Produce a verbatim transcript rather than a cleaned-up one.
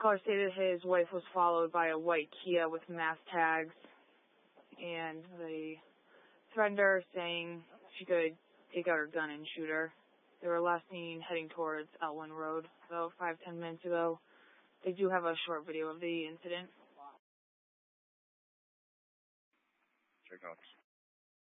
Caller stated his wife was followed by a white Kia with mask tags, and the threatened her, saying she could take out her gun and shoot her. They were last seen heading towards Outland Road about five, ten minutes ago. They do have a short video of the incident. Check out.